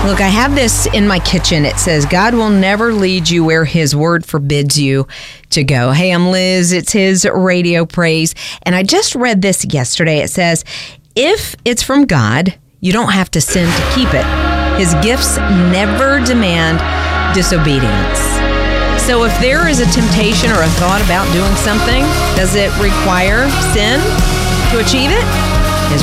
Look, I have this in my kitchen. It says, God will never lead you where his word forbids you to go. Hey, I'm Liz. It's his radio praise. And I just read this yesterday. It says, if it's from God, you don't have to sin to keep it. His gifts never demand disobedience. So if there is a temptation or a thought about doing something, does it require sin to achieve it?